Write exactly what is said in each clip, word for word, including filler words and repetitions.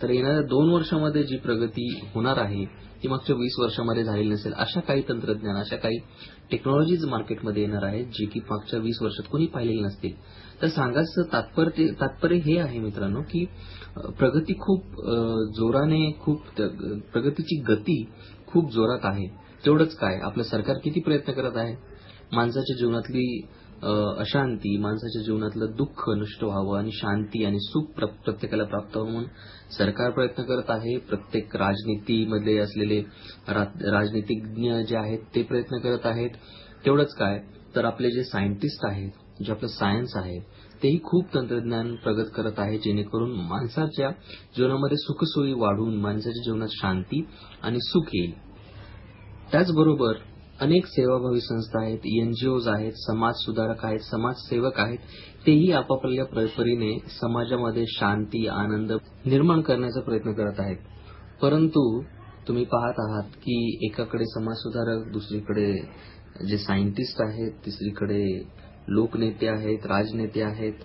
तर येणाऱ्या दोन वर्षामध्ये जी प्रगती होणार आहे ती मागच्या वीस वर्षामध्ये झालेली नसेल. अशा काही तंत्रज्ञान, अशा काही टेक्नॉलॉजीज मार्केटमध्ये येणार आहेत जी की मागच्या वीस वर्षात कोणी पाहिलेली नसतील. तर सांगायचं तात्पर्य तात्पर्य हे आहे मित्रांनो की प्रगती खूप जोराने, खूप प्रगतीची गती खूप जोरात आहे. तेवढंच काय, आपलं सरकार किती प्रयत्न करत आहे माणसाच्या जीवनातली अशांती, माणसाच्या जीवनातलं दुःख नष्ट व्हावं आणि शांती आणि सुख प्रत्येकाला प्राप्त व्हावं म्हणून सरकार प्रयत्न करत आहे. प्रत्येक राजनीतीमध्ये असलेले राजनीतिज्ञ जे आहेत ते प्रयत्न करत आहेत. तेवढंच काय, तर आपले जे सायंटिस्ट आहेत, जे आपलं सायन्स आहे, तेही खूप तंत्रज्ञान प्रगत करत आहे जेणेकरून माणसाच्या जीवनामध्ये सुखसोयी वाढून माणसाच्या जीवनात शांती आणि सुख येईल. त्याचबरोबर अनेक सेवाभावी संस्था आहेत, एनजीओज आहेत, समाज सुधारक आहेत, समाजसेवक आहेत. तेही आपापल्या परीने समाजामध्ये शांती, आनंद निर्माण करण्याचा प्रयत्न करत आहेत. परंतु तुम्ही पाहत आहात की एकाकडे समाज सुधारक, दुसरीकडे जे सायंटिस्ट आहेत, तिसरीकडे लोकनेते आहेत, राजनेते आहेत,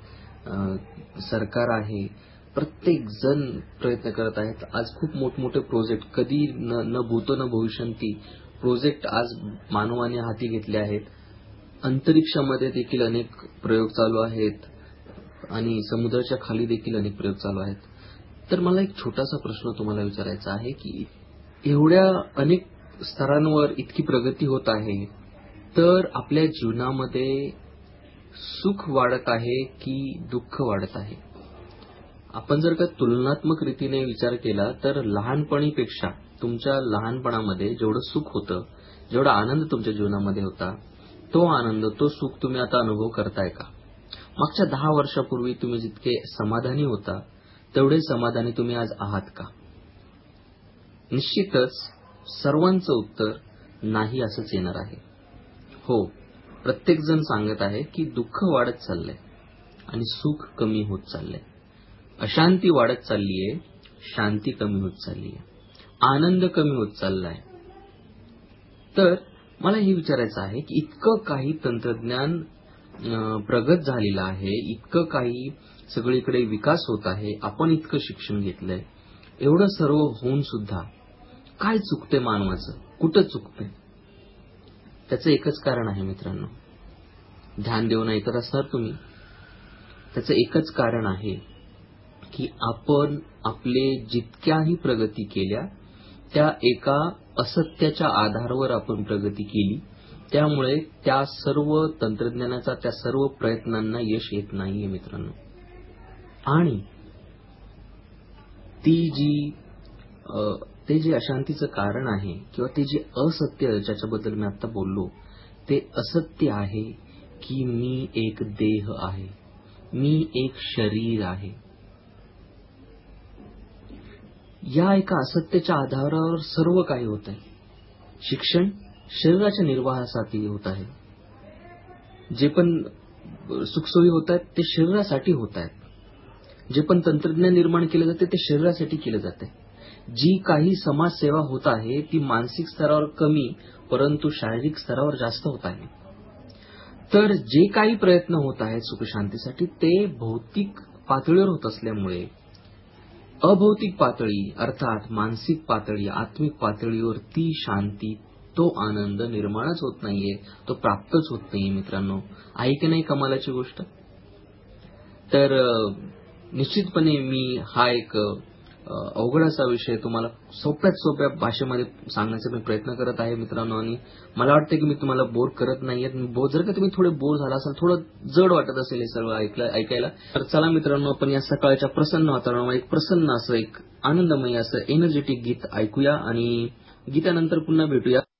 सरकार आहे. प्रत्येक जण प्रयत्न करत आहेत. आज खूप मोठमोठे प्रोजेक्ट, कधी न भूतो न भविष्यंती प्रोजेक्ट आज मानवाने हाती घेतले आहेत. अंतरिक्षामध्ये देखील अनेक प्रयोग चालू आहेत आणि समुद्राच्या खाली देखील अनेक प्रयोग चालू आहेत. तर मला एक छोटासा प्रश्न तुम्हाला विचारायचा आहे की एवढ्या अनेक स्तरांवर इतकी प्रगती होत आहे, तर आपल्या जीवनामध्ये सुख वाढत आहे की दुःख वाढत आहे? आपण जर का तुलनात्मक रीतीने विचार केला तर लहानपणीपेक्षा तुमच्या लहानपणामध्ये जेवढं सुख होतं, जेवढा आनंद तुमच्या जीवनामध्ये होता, तो आनंद, तो सुख तुम्ही आता अनुभव करताय का? मागच्या दहा वर्षापूर्वी तुम्ही जितके समाधानी होता तेवढे समाधानी तुम्ही आज आहात का? निश्चितच सर्वांचं उत्तर नाही असंच येणार आहे. हो, प्रत्येक जण सांगत आहे की दुःख वाढत चाललंय आणि सुख कमी होत चाललंय. अशांती वाढत चाललीये, शांती कमी होत चाललीये, आनंद कमी होत चाललाय. तर मला हे विचारायचं आहे की इतकं काही तंत्रज्ञान प्रगत झालेलं आहे, इतकं काही सगळीकडे विकास होत आहे, आपण इतकं शिक्षण घेतलंय, एवढं सर्व होऊन सुद्धा काय चुकते मानवाचं? कुठं चुकते? त्याचं एकच कारण आहे मित्रांनो, ध्यान देऊन ऐकत असणार तुम्ही. त्याचं एकच कारण आहे की आपण आपले जितक्याही प्रगती केल्या त्या एका असत्याच्या आधारावर आपण प्रगती केली. त्यामुळे त्या सर्व तंत्रज्ञानाचा, त्या सर्व प्रयत्नांना यश येत नाहीये मित्रांनो. आणि ती जी ते जे अशांतीचं कारण आहे किंवा ते जे असत्य ज्याच्याबद्दल मी आता बोललो, ते असत्य आहे की मी एक देह आहे, मी एक शरीर आहे. या एका असत्याच्या आधारावर सर्व काही होत आहे. शिक्षण शरीराच्या निर्वाहासाठी होत आहे. जे पण सुखसोयी होत आहेत ते शरीरासाठी होत आहेत. जे पण तंत्रज्ञान निर्माण केले जाते ते शरीरासाठी केले जाते. जी काही समाजसेवा होत आहे ती मानसिक स्तरावर कमी, परंतु शारीरिक स्तरावर जास्त होत आहे. तर जे काही प्रयत्न होत आहेत सुखशांतीसाठी ते भौतिक पातळीवर होत असल्यामुळे अभौतिक पातळी अर्थात मानसिक पातळी, आत्मिक पातळीवर ती शांती, तो आनंद निर्माणच होत नाहीये, तो प्राप्तच होत नाहीये मित्रांनो. आहे की नाही कमालाची गोष्ट? तर निश्चितपणे मी हा एक अवघड असा विषय तुम्हाला सोप्यात सोप्या भाषेमध्ये सांगण्याचा मी प्रयत्न करत आहे मित्रांनो. आणि मला वाटतं की मी तुम्हाला बोर करत नाहीये. जर का तुम्ही थोडे बोर झाला असाल, थोडं जड वाटत असेल हे सर्व ऐकायला, तर चला मित्रांनो आपण या सकाळच्या प्रसन्न वातावरणामध्ये एक प्रसन्न असं, एक आनंदमय असं एनर्जेटिक गीत ऐकूया आणि गीतानंतर पुन्हा भेटूया.